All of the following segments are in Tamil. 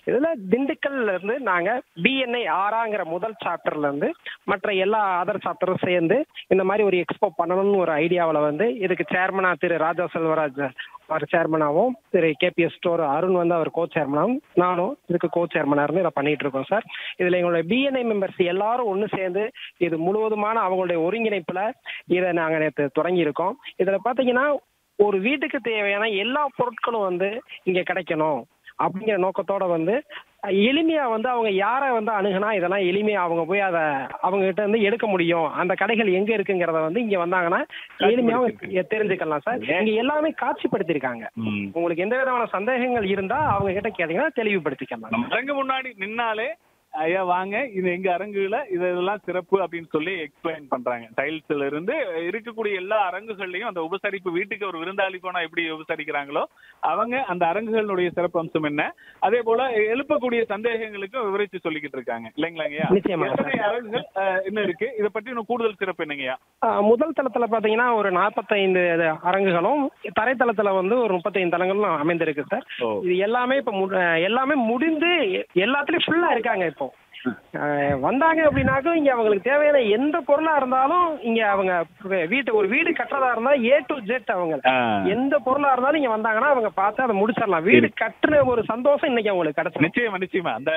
இதுல திண்டுக்கல்ல இருந்து நாங்க பிஎன்ஐ ஆறாங்கிற முதல் சாப்டர்ல இருந்து மற்ற எல்லா அதர் சாப்டரும் சேர்ந்து இந்த மாதிரி ஒரு எக்ஸ்போ பண்ணணும்னு ஒரு ஐடியாவில் வந்து இதுக்கு சேர்மனா திரு ராஜா செல்வராஜ் அவர் சேர்மனாகவும் திரு கேபிஎஸ் ஸ்டோர் அருண் வந்து அவர் கோ சேர்மனாகவும் நானும் இதுக்கு கோ சேர்மனா இருந்து இதை பண்ணிட்டு இருக்கோம் சார். இதுல எங்களுடைய பிஎன்ஐ மெம்பர்ஸ் எல்லாரும் ஒன்று சேர்ந்து இது முழுவதுமான அவங்களுடைய ஒருங்கிணைப்புல இதை நாங்கள் நேற்று தொடங்கி இருக்கோம். இதுல பாத்தீங்கன்னா ஒரு வீட்டுக்கு தேவையான எல்லா பொருட்களும் வந்து இங்க கிடைக்கணும் அப்படிங்கிற நோக்கத்தோட வந்து எளிமையா வந்து அவங்க யாரை வந்து அணுகுனா இதெல்லாம் எளிமையா அவங்க போய் அதை அவங்க கிட்ட இருந்து எடுக்க முடியும், அந்த கடைகள் எங்க இருக்குங்கிறத வந்து இங்க வந்தாங்கன்னா எளிமையா தெரிஞ்சுக்கலாம் சார். இங்க எல்லாமே காட்சிப்படுத்திருக்காங்க. உங்களுக்கு எந்த விதமான சந்தேகங்கள் இருந்தா அவங்க கிட்ட கேட்டீங்கன்னா தெளிவுபடுத்திக்கலாம். அரங்கு முன்னாடி நின்னாலே ஐயா வாங்க இது எங்க அரங்குல இதெல்லாம் சிறப்பு அப்படின்னு சொல்லி எக்ஸ்பிளைன் பண்றாங்க. டைல்ஸ்ல இருந்து இருக்கக்கூடிய எல்லா அரங்குகள்லயும் அந்த உபசரிப்பு, வீட்டுக்கு ஒரு விருந்தாளி போனா எப்படி உபசரிக்கிறாங்களோ அவங்க அந்த அரங்குகளுடைய சிறப்பு அம்சம் என்ன, அதே போல எழுப்பக்கூடிய சந்தேகங்களுக்கும் விவரிச்சு சொல்லிக்கிட்டு இருக்காங்க இல்லைங்களாங்கய்யா? எத்தனை அரங்குகள் என்ன இருக்கு, இதை பற்றி இன்னும் கூடுதல் சிறப்பு என்னங்கய்யா? முதல் தளத்துல பாத்தீங்கன்னா ஒரு 45 அரங்குகளும், தரைத்தளத்துல வந்து ஒரு 35 அரங்குகளும் அமைந்திருக்கு சார். இது எல்லாமே இப்ப எல்லாமே முடிந்து எல்லாத்துலயும் ஃபுல்லா இருக்காங்க. இப்போ வந்தாங்க அப்படின்னாக்கும் இங்க அவங்களுக்கு தேவையான எந்த பொருளா இருந்தாலும் இங்க அவங்க ஒரு வீடு கட்டுறதா இருந்தா A to Z அவங்க எந்த பொருளா இருந்தாலும் இங்க வந்தாங்கன்னா அவங்க பார்த்து அதை முடிச்சிடலாம். வீடு கட்டுன ஒரு சந்தோஷம் இன்னைக்கு அவங்களுக்கு கிடைச்சது. நிச்சயமா நிச்சயமா. அந்த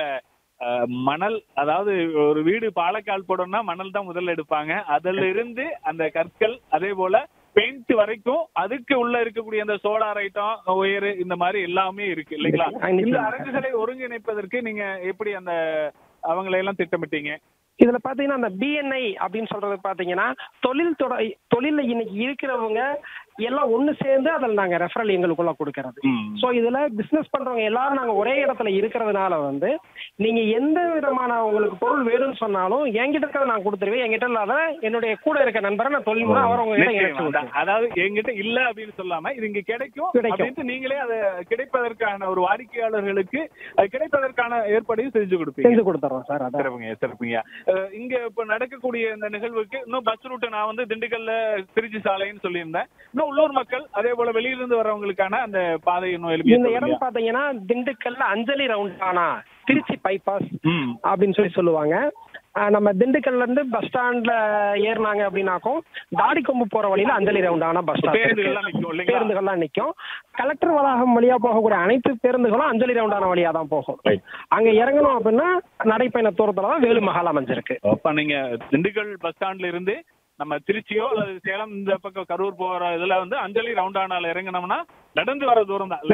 மணல், அதாவது ஒரு வீடு பாலக்கால் போடணும்னா மணல் தான் முதல்ல எடுப்பாங்க. அதுல இருந்து அந்த கற்கள், அதே போல பெயிண்ட் வரைக்கும் அதுக்கு உள்ள இருக்கக்கூடிய அந்த சோலார் ஐட்டம், ஒயர், இந்த மாதிரி எல்லாமே இருக்கு இல்லைங்களா? இந்த அரங்குகளை ஒருங்கிணைப்பதற்கு நீங்க எப்படி அந்த அவங்களை எல்லாம் திட்டமிட்டீங்க? இதுல பாத்தீங்கன்னா அந்த பிஎன்ஐ அப்படின்னு சொல்றது பாத்தீங்கன்னா தொழில இன்னைக்கு இருக்கிறவங்க எல்லாம் ஒண்ணு சேர்ந்து அதில் நாங்க ரெஃபரல் எங்களுக்குள்ள கொடுக்கறது. சோ இதுல பிசினஸ் பண்றவங்க எல்லாரும் நாங்க ஒரே இடத்துல இருக்கிறதுனால வந்து நீங்க எந்த விதமான உங்களுக்கு பொருள் வேணும்னு சொன்னாலும் என்கிட்ட இருக்கிறத நான் கொடுத்துருவேன். என்கிட்ட இல்லாத என்னுடைய கூட இருக்க நண்பரை நான் தொழில் முறை அவர் உங்க அதாவது என்கிட்ட இல்ல அப்படின்னு சொல்லாம இது இங்க கிடைக்கும் நீங்களே அதை கிடைப்பதற்கான ஒரு வாடிக்கையாளர்களுக்கு கிடைப்பதற்கான ஏற்பாடையும் செஞ்சு கொடுத்துறோம் சார். சிறப்புங்க. இங்க இப்ப நடக்கக்கூடிய இந்த நிகழ்வுக்கு இன்னும் பஸ் ரூட் நான் வந்து திண்டுக்கல்ல திருச்சி சாலைன்னு சொல்லியிருந்தேன். இன்னும் உள்ளூர் மக்கள் அதே போல வெளியிலிருந்து வர்றவங்களுக்கான அந்த பாதை இன்னும் இந்த இடம் பாத்தீங்கன்னா திண்டுக்கல்ல அஞ்சலி ரவுண்டானா திருச்சி பைபாஸ் அப்படின்னு சொல்லுவாங்க. நம்ம திண்டுக்கல்ல இருந்து பஸ் ஸ்டாண்ட்ல ஏறினாங்க அப்படின்னாக்கும் தாடிக்கொம்பு போற வழியில அஞ்சலி ரவுண்டான பஸ் ஸ்டாண்ட் பேருந்துகள்லாம் நிற்கும். கலெக்டர் வளாகம் வழியா போகக்கூடிய அனைத்து பேருந்துகளும் அஞ்சலி ரவுண்டான வழியா தான் போகும். அங்க இறங்கணும் அப்படின்னா நடைப்பயண தூரத்துலதான் வேலு மஹால் அமைஞ்சிருக்கு. அப்ப நீங்க திண்டுக்கல் பஸ் ஸ்டாண்ட்ல இருந்து நம்ம திருச்சியோ அல்லது சேலம் இந்த பக்கம் கரூர் போற இதுல வந்து அஞ்சலி ரவுண்டானால இறங்கினோம்னா நடந்து வர தூரம் தான்.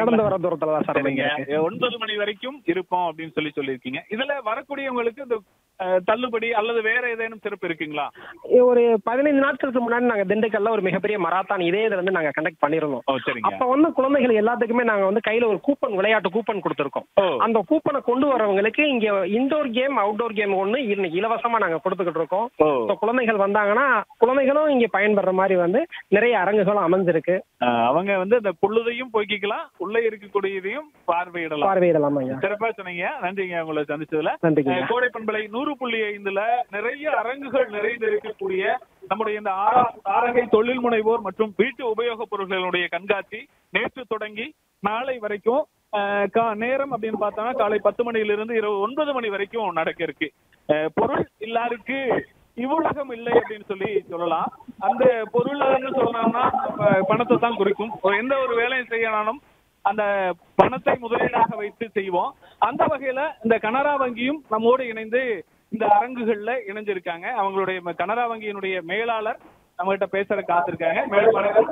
9 மணி வரைக்கும் இருப்போம் அப்படின்னு சொல்லியிருக்கீங்க. இதுல வரக்கூடியவங்களுக்கு இந்த தள்ளுபடி அல்லது வேற ஏதேனும் சிறப்பு இருக்குங்களா? ஒரு 15 நாட்களுக்கு முன்னாடி நாங்க திண்டுக்கல்ல ஒரு மிகப்பெரிய மராத்தான் இதே இதுல வந்து நாங்க கண்டக்ட் பண்ணிருந்தோம். அப்ப வந்து குழந்தைகள் எல்லாத்துக்குமே நாங்க வந்து கையில ஒரு விளையாட்டு கூப்பன் கொடுத்திருக்கோம். அந்த கூப்பனை கொண்டு வரவங்களுக்கு இங்க இன்டோர் கேம், அவுட்டோர் கேம் ஒண்ணு இன்னைக்கு இலவசமா நாங்க கொடுத்துக்கிட்டு இருக்கோம். குழந்தைகள் வந்தாங்கன்னா குழந்தைகளும் இங்க பயன்படுற மாதிரி வந்து நிறைய அரங்குகளும் அமைஞ்சிருக்கு. அவங்க வந்து அந்த புள்ளுதையும் போய்க்கலாம், உள்ள இருக்கக்கூடியதையும் பார்வையிடலாம். சிறப்பா சொன்னீங்க. நன்றிங்க உங்களை சந்திச்சதுல. கோடை பண்பலை 100.5ல நிறைய அரங்குகள் நிறைந்து இருக்கக்கூடிய நம்முடைய இந்த ஆரகை தொழில் முனைவோர் மற்றும் வீட்டு உபயோகப் பொருட்களுடைய கண்காட்சி நேற்று தொடங்கி நாளை வரைக்கும் நேரம் அப்படின்னு பார்த்தோம்னா காலை 10 மணியிலிருந்து இரவு 9 மணி வரைக்கும் நடக்க இருக்கு. பொருள் இல்லாருக்கு இவ்வுலகம் இல்லை அப்படின்னு சொல்லலாம். அந்த பொருள்னு சொன்னோம்னா பணத்தை தான் குறிக்கும். எந்த ஒரு வேலையை செய்யணும் அந்த பணத்தை முதலீடாக வைத்து செய்வோம். அந்த வகையில இந்த கனரா வங்கியும் நம்மோடு இணைந்து இந்த அரங்குகள்ல இணைஞ்சிருக்காங்க. அவங்களுடைய கனரா வங்கியினுடைய மேலாளர் நம்ம கிட்ட பேசுற காத்திருக்காங்க. மேடம்,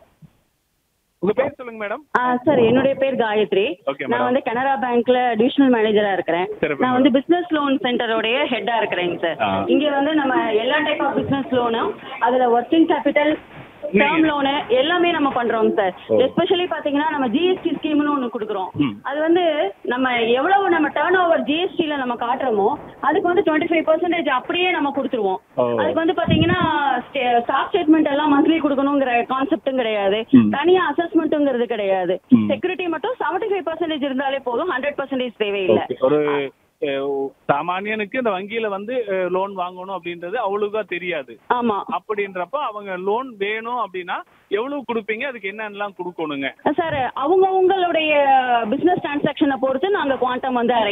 உங்க பேர் சொல்லுங்க மேடம். சார், என்னுடைய பேர் காயத்ரி. நான் வந்து கனரா பேங்க்ல டிவிஷனல் மேனேஜரா இருக்கிறேன். நான் வந்து பிசினஸ் லோன் சென்டரோடைய ஹெட்டா இருக்கிறேன் சார். இங்க வந்து நம்ம எல்லா டைப் ஆஃப் பிசினஸ் லோனும், அதுல ஒர்க்கிங் கேபிட்டல், டேர்ம் லோனு எல்லாமே நம்ம பண்றோம் சார். எஸ்பெஷலி பாத்தீங்கன்னா நம்ம ஜிஎஸ்டி ஸ்கீம்னு ஒண்ணு கொடுக்குறோம். அது வந்து நம்ம எவ்வளவு நம்ம டர்ன் ஓவர் ஜிஎஸ்டில நம்ம காட்டுறோமோ அதுக்கு வந்து 25% அப்படியே நம்ம கொடுத்துருவோம். அதுக்கு வந்து பாத்தீங்கன்னா ஸ்டாக் ஸ்டேட்மெண்ட் எல்லாம் மந்த்லி கொடுக்கணுங்கிற கான்செப்டும் கிடையாது, தனியா அசஸ்மெண்ட்ங்கிறது கிடையாது. செக்யூரிட்டி மட்டும் 75% இருந்தாலே போதும், 100% தேவையில்லை. சாமானியனுக்கு இந்த வங்கியில வந்து லோன் வாங்கணும் அப்படின்றது அவ்வளவுக்கா தெரியாது. ஆமா. அப்படின்றப்ப அவங்க லோன் வேணும் அப்படின்னா எவ்வளவு கொடுப்பீங்க, அதுக்கு என்னென்னலாம் கொடுக்கணுங்க? சார், அவங்களுடைய பிசினஸ் டிரான்சாக்சனை பொறுத்து நாங்க குவாண்டம் வந்து